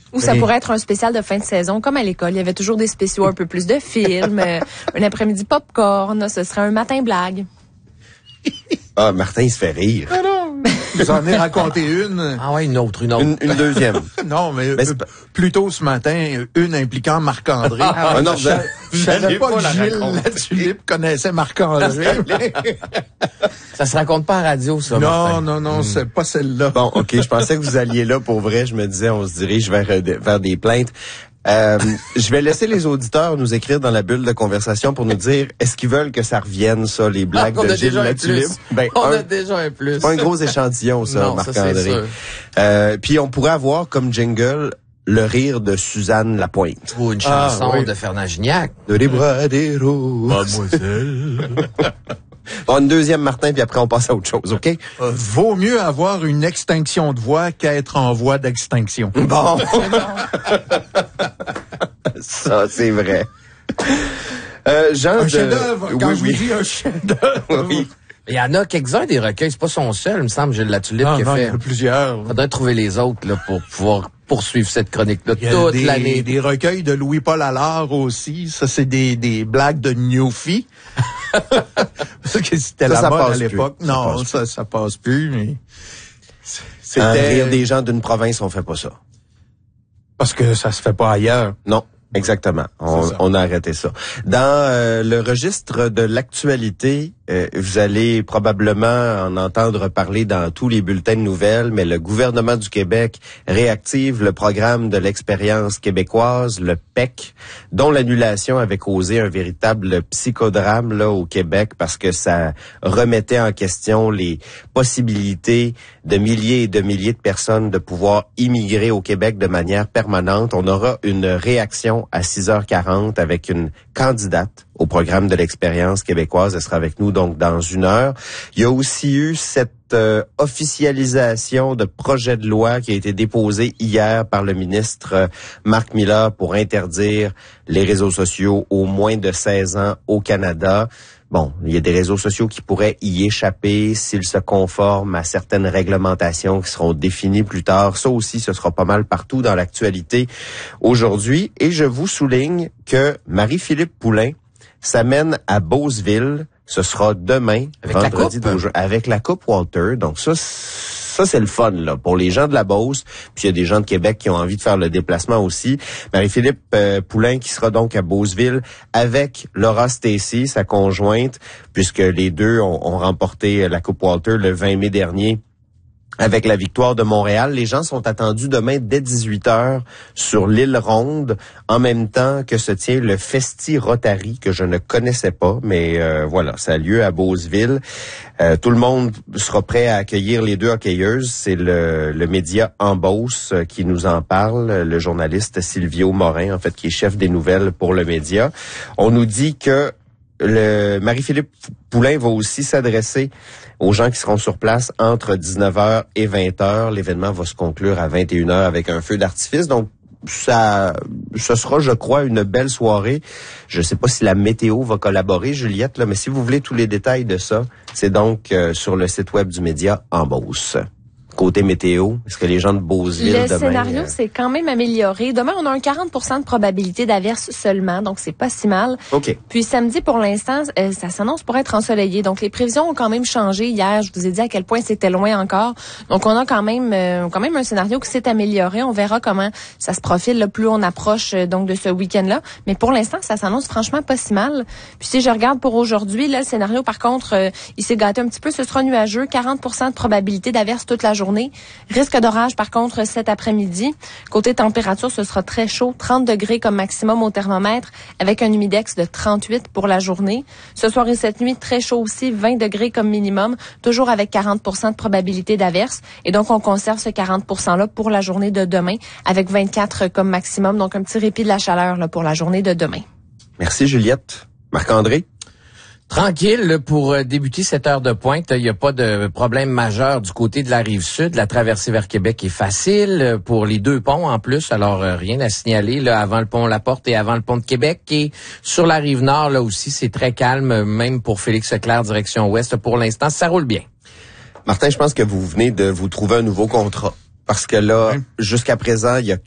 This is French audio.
Ou ça pourrait être un spécial de fin de saison, comme à l'école. Il y avait toujours des spéciaux, un peu plus de films, un après-midi popcorn, ce serait un matin blague. Ah, Martin, il se fait rire. Ah non, j'en ai raconté une. Ah ouais, une autre. Une deuxième. Non, mais plus tôt ce matin, une impliquant Marc-André. Non, je savais pas que Gilles Latulippe connaissait Marc-André. Ça se raconte pas en radio, ça, Non, non, c'est pas celle-là. Bon, OK, je pensais que vous alliez là pour vrai. Je me disais, on se dirige vers des plaintes. Je vais laisser les auditeurs nous écrire dans la bulle de conversation pour nous dire est-ce qu'ils veulent que ça revienne, ça, les blagues de Gilles Latulippe. On a déjà un plus. C'est pas un gros échantillon, ça, non, Marc-André. Puis on pourrait avoir comme jingle le rire de Suzanne Lapointe. Ou une chanson de Fernand Gignac. De les bras des roses. Mademoiselle. Bon, une deuxième, Martin, puis après on passe à autre chose, OK? Vaut mieux avoir une extinction de voix qu'être en voie d'extinction. Bon. Ça, c'est vrai. Jean, un chef-d'œuvre. Quand je vous dis un chef-d'œuvre. Oui. Il y en a quelques-uns des recueils, c'est pas son seul, il me semble, Gilles Latulippe qui a fait. Il y en a plusieurs. Faudrait trouver les autres là pour pouvoir poursuivre cette chronique-là toute l'année. Des recueils de Louis-Paul Allard aussi. Ça, c'est des blagues de Newfie. C'était la mode à l'époque. Non, ça passe plus, mais c'était rire des gens d'une province, on fait pas ça. Parce que ça se fait pas ailleurs. Non. Exactement. On a arrêté ça. Dans le registre de l'actualité, vous allez probablement en entendre parler dans tous les bulletins de nouvelles, mais le gouvernement du Québec réactive le programme de l'expérience québécoise, le PEC, dont l'annulation avait causé un véritable psychodrame là au Québec parce que ça remettait en question les possibilités de milliers et de milliers de personnes de pouvoir immigrer au Québec de manière permanente. On aura une réaction à 6h40 avec une candidate au programme de l'expérience québécoise. Elle sera avec nous donc dans une heure. Il y a aussi eu cette officialisation de projet de loi qui a été déposé hier par le ministre Marc Miller pour interdire les réseaux sociaux aux moins de 16 ans au Canada. Bon, il y a des réseaux sociaux qui pourraient y échapper s'ils se conforment à certaines réglementations qui seront définies plus tard. Ça aussi, ce sera pas mal partout dans l'actualité aujourd'hui. Et je vous souligne que Marie-Philippe Poulain s'amène à Beauceville. Ce sera demain, vendredi, avec la Coupe Walter. Donc ça c'est le fun là pour les gens de la Beauce. Puis il y a des gens de Québec qui ont envie de faire le déplacement aussi. Marie-Philippe Poulain qui sera donc à Beauceville avec Laura Stacey, sa conjointe, puisque les deux ont remporté la Coupe Walter le 20 mai dernier. Avec la victoire de Montréal, les gens sont attendus demain dès 18h sur l'île Ronde, en même temps que se tient le Festi Rotary, que je ne connaissais pas, mais voilà, ça a lieu à Beauceville. Tout le monde sera prêt à accueillir les deux hockeyeuses. C'est le média En Beauce qui nous en parle, le journaliste Silvio Morin, en fait, qui est chef des nouvelles pour le média. On nous dit que Marie-Philippe Poulain va aussi s'adresser aux gens qui seront sur place entre 19h et 20h. L'événement va se conclure à 21h avec un feu d'artifice. Donc, ce sera, je crois, une belle soirée. Je sais pas si la météo va collaborer, Juliette, là, mais si vous voulez tous les détails de ça, c'est donc sur le site web du média En Beauce. Côté météo, est-ce que les gens de Beauceville demain... Le scénario s'est quand même amélioré. Demain, on a un 40% de probabilité d'averse seulement, donc c'est pas si mal. OK. Puis samedi, pour l'instant, ça s'annonce pour être ensoleillé. Donc les prévisions ont quand même changé. Hier, je vous ai dit à quel point c'était loin encore. Donc on a quand même un scénario qui s'est amélioré. On verra comment ça se profile là, plus on approche donc de ce week-end-là. Mais pour l'instant, ça s'annonce franchement pas si mal. Puis si je regarde pour aujourd'hui, là, le scénario, par contre, il s'est gâté un petit peu. Ce sera nuageux, 40% de probabilité d'averse toute la journée. Risque d'orage, par contre, cet après-midi. Côté température, ce sera très chaud, 30 degrés comme maximum au thermomètre, avec un humidex de 38 pour la journée. Ce soir et cette nuit, très chaud aussi, 20 degrés comme minimum, toujours avec 40% de probabilité d'averse. Et donc, on conserve ce 40%-là pour la journée de demain, avec 24 comme maximum. Donc, un petit répit de la chaleur là, pour la journée de demain. Merci, Juliette. Marc-André? Tranquille pour débuter cette heure de pointe. Il n'y a pas de problème majeur du côté de la Rive-Sud. La traversée vers Québec est facile pour les deux ponts en plus. Alors, rien à signaler là avant le pont La Porte et avant le pont de Québec. Et sur la Rive-Nord, là aussi, c'est très calme, même pour Félix-Leclerc, direction ouest. Pour l'instant, ça roule bien. Martin, je pense que vous venez de vous trouver un nouveau contrat. Parce que là, jusqu'à présent, il y a